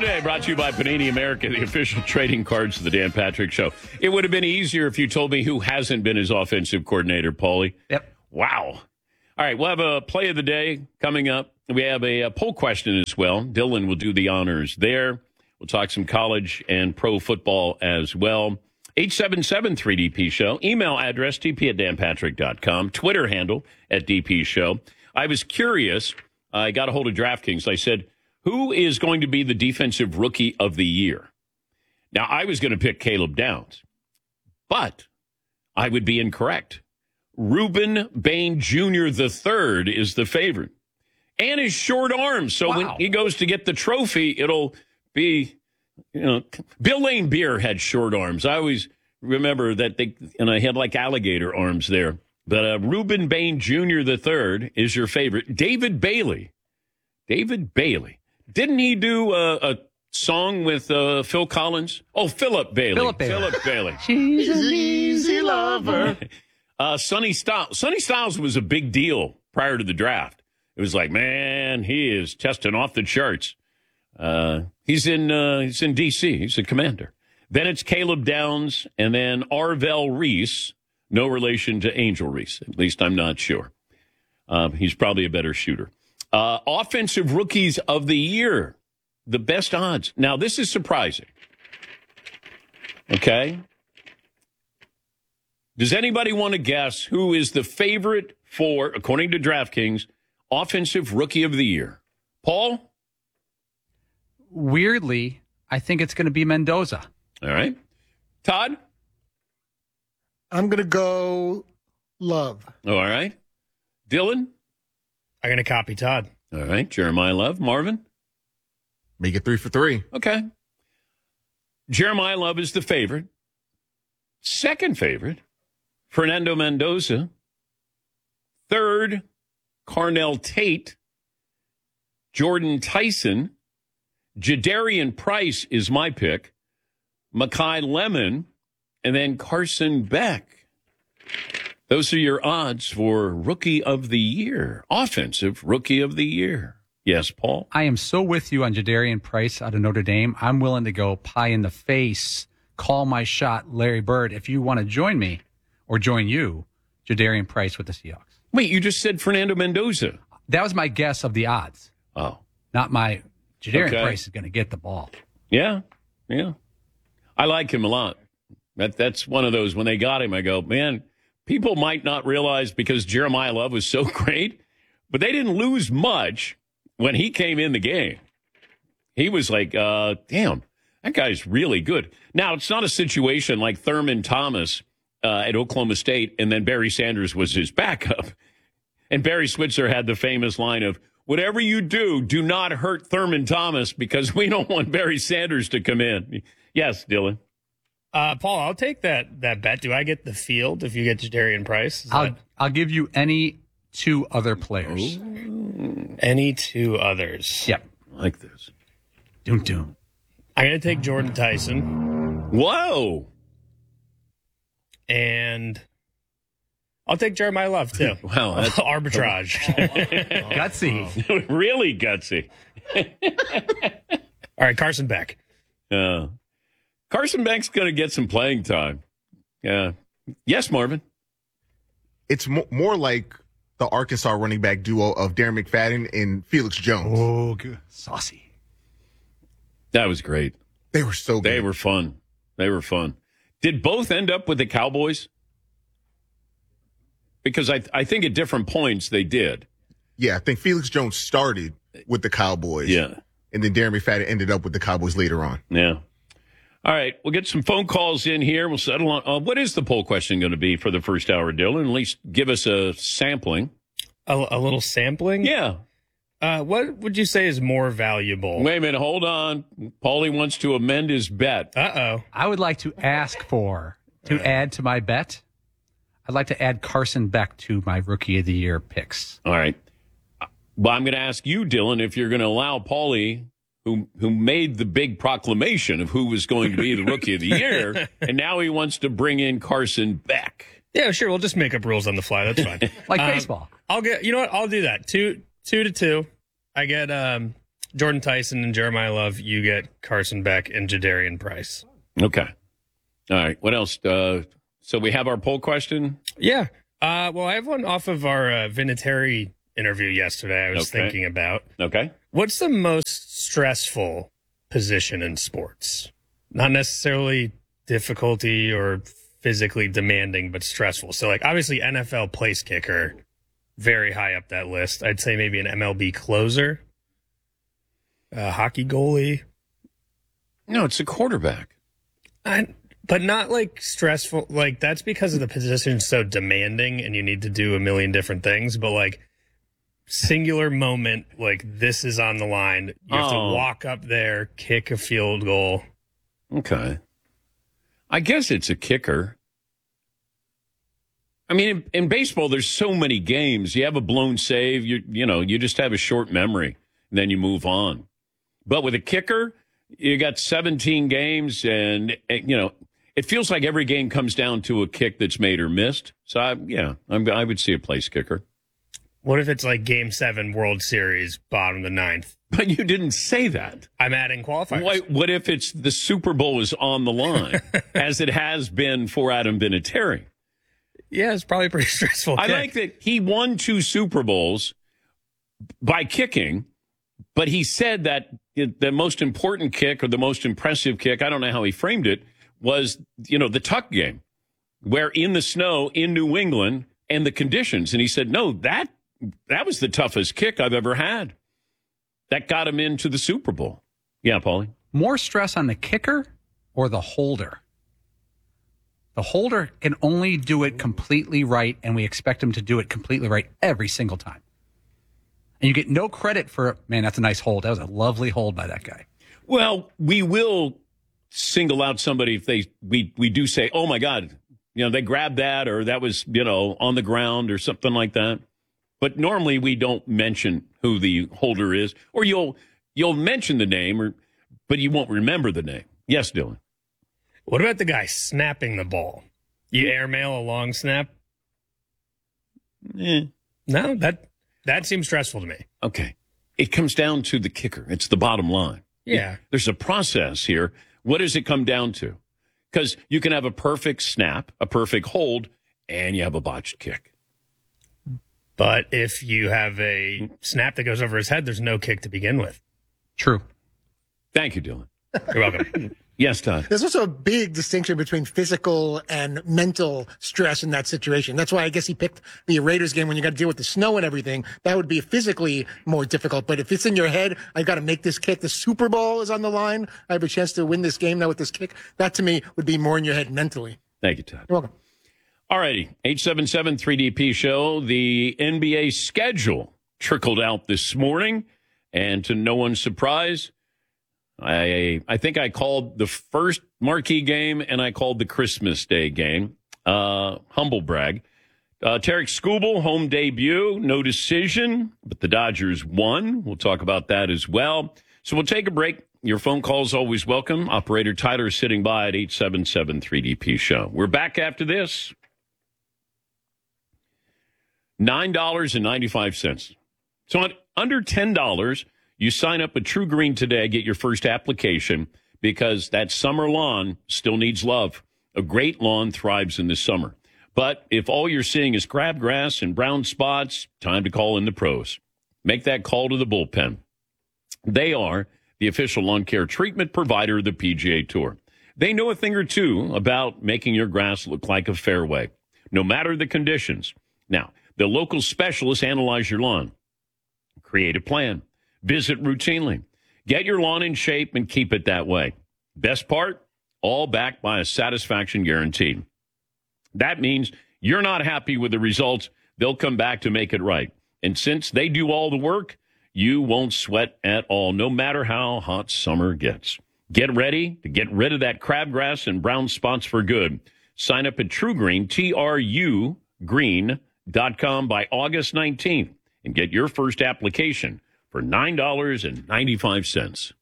the day brought to you by Panini America, the official trading cards of the Dan Patrick Show. It would have been easier if you told me who hasn't been his offensive coordinator, Paulie. Yep. Wow. All right, we'll have a play of the day coming up. We have a poll question as well. Dylan will do the honors there. We'll talk some college and pro football as well. 877-3DP Show. Email address, dp@danpatrick.com. Twitter handle @DP Show. I was curious. I got a hold of DraftKings. I said, who is going to be the defensive rookie of the year? Now, I was going to pick Caleb Downs, but I would be incorrect. Reuben Bain Jr. III is the favorite. And his short arms. So when he goes to get the trophy, it'll be, Bill Lane Beer had short arms. I always remember that he had like alligator arms there. But Reuben Bain Jr. III is your favorite. David Bailey. Didn't he do a song with Phil Collins? Oh, Philip Bailey. Philip Bailey. She's an easy lover. Sonny Styles. Sonny Styles was a big deal prior to the draft. It was like, man, he is testing off the charts. He's in D.C. He's a commander. Then it's Caleb Downs, and then Arvell Reese. No relation to Angel Reese. At least I'm not sure. He's probably a better shooter. Offensive rookies of the year. The best odds. Now, this is surprising. Okay? Does anybody want to guess who is the favorite for, according to DraftKings, offensive rookie of the year? Paul? Weirdly, I think it's going to be Mendoza. All right. Todd? I'm going to go Love. All right. Dylan? I'm going to copy Todd. All right. Jeremiah Love. Marvin? Make it 3 for 3. Okay. Jeremiah Love is the favorite. Second favorite, Fernando Mendoza. Third, Carnell Tate. Jordan Tyson. Jadarian Price is my pick. Makai Lemon. And then Carson Beck. Those are your odds for Rookie of the Year. Offensive Rookie of the Year. Yes, Paul? I am so with you on Jadarian Price out of Notre Dame. I'm willing to go pie in the face, call my shot, Larry Bird. If you want to join me or join you, Jadarian Price with the Seahawks. Wait, you just said Fernando Mendoza. That was my guess of the odds. Oh. Not my Jadarian Price is going to get the ball. Yeah. I like him a lot. That's one of those, when they got him, I go, man, people might not realize because Jeremiah Love was so great, but they didn't lose much when he came in the game. He was like, damn, that guy's really good. Now, it's not a situation like Thurman Thomas at Oklahoma State, and then Barry Sanders was his backup. And Barry Switzer had the famous line of, whatever you do, do not hurt Thurman Thomas because we don't want Barry Sanders to come in. Yes, Dylan. Paul, I'll take that bet. Do I get the field if you get Jadarian Price? I'll give you any two other players. Ooh. Any two others. Yep. I like this. Doom. I'm going to take Jordan Tyson. Whoa. And I'll take Jeremiah Love, too. Wow. That's arbitrage. Gutsy. Really gutsy. All right, Carson Beck. Carson Beck's going to get some playing time. Yeah. Yes, Marvin. It's more like the Arkansas running back duo of Darren McFadden and Felix Jones. Oh, good. Saucy. That was great. They were so good. They were fun. Did both end up with the Cowboys? Because I think at different points they did. Yeah, I think Felix Jones started with the Cowboys. Yeah. And then Darren McFadden ended up with the Cowboys later on. Yeah. All right, we'll get some phone calls in here. We'll settle on what is the poll question going to be for the first hour, Dylan? At least give us a sampling. A little sampling? Yeah. What would you say is more valuable? Wait a minute, hold on. Paulie wants to amend his bet. Uh-oh. I would like to ask to add to my bet, I'd like to add Carson Beck to my Rookie of the Year picks. All right. Well, I'm going to ask you, Dylan, if you're going to allow Paulie, who made the big proclamation of who was going to be the Rookie of the Year, and now he wants to bring in Carson Beck. Yeah, sure. We'll just make up rules on the fly. That's fine. Like baseball. You know what? I'll do that. Two to two. I get Jordan Tyson and Jeremiah Love. You get Carson Beck and Jadarian Price. Okay. All right. What else? So we have our poll question. Yeah. Well, I have one off of our Vinatieri interview yesterday. I was thinking about. Okay. What's the most stressful position in sports? Not necessarily difficulty or physically demanding, but stressful. So, like, obviously, NFL place kicker, very high up that list. I'd say maybe an MLB closer, hockey goalie. No, it's a quarterback. But not like stressful. Like, that's because of the position so demanding and you need to do a million different things. But like singular moment, like this is on the line. You have to walk up there, kick a field goal. Okay. I guess it's a kicker. I mean, in baseball, there's so many games. You have a blown save, you just have a short memory, and then you move on. But with a kicker, you got 17 games, and it feels like every game comes down to a kick that's made or missed. So, I would see a place kicker. What if it's like Game 7 World Series, bottom of the ninth? But you didn't say that. I'm adding qualifiers. What if it's the Super Bowl is on the line, as it has been for Adam Vinatieri? Yeah, it's probably pretty stressful. I like that he won 2 Super Bowls by kicking, but he said that the most important kick or the most impressive kick, I don't know how he framed it, was, the Tuck game, where in the snow in New England and the conditions. And he said, no, that was the toughest kick I've ever had. That got him into the Super Bowl. Yeah, Paulie? More stress on the kicker or the holder? The holder can only do it completely right, and we expect him to do it completely right every single time. And you get no credit for, man, that's a nice hold. That was a lovely hold by that guy. Well, we will single out somebody if we do say, oh, my God, they grabbed that, or that was, on the ground or something like that. But normally we don't mention who the holder is, or you'll mention the name, but you won't remember the name. Yes, Dylan. What about the guy snapping the ball? You airmail a long snap? No, that seems stressful to me. Okay. It comes down to the kicker. It's the bottom line. Yeah. There's a process here. What does it come down to? Because you can have a perfect snap, a perfect hold, and you have a botched kick. But if you have a snap that goes over his head, there's no kick to begin with. True. Thank you, Dylan. You're welcome. Yes, Todd. There's also a big distinction between physical and mental stress in that situation. That's why I guess he picked the Raiders game when you got to deal with the snow and everything. That would be physically more difficult. But if it's in your head, I've got to make this kick. The Super Bowl is on the line. I have a chance to win this game now with this kick. That to me would be more in your head mentally. Thank you, Todd. You're welcome. All righty. 877-3DP show. The NBA schedule trickled out this morning. And to no one's surprise, I think I called the first marquee game and I called the Christmas Day game. Humble brag. Tarek Skubal, home debut, no decision, but the Dodgers won. We'll talk about that as well. So we'll take a break. Your phone call is always welcome. Operator Tyler is sitting by at 877-3DP show. We're back after this. $9.95. So at under $10, you sign up at True Green today, get your first application, because that summer lawn still needs love. A great lawn thrives in the summer. But if all you're seeing is crabgrass and brown spots, time to call in the pros. Make that call to the bullpen. They are the official lawn care treatment provider of the PGA Tour. They know a thing or two about making your grass look like a fairway, no matter the conditions. Now, the local specialists analyze your lawn, create a plan, visit routinely, get your lawn in shape, and keep it that way. Best part, all backed by a satisfaction guarantee. That means you're not happy with the results, they'll come back to make it right. And since they do all the work, you won't sweat at all, no matter how hot summer gets. Get ready to get rid of that crabgrass and brown spots for good. Sign up at True Green, TruGreen.com by August 19th and get your first application for $9.95.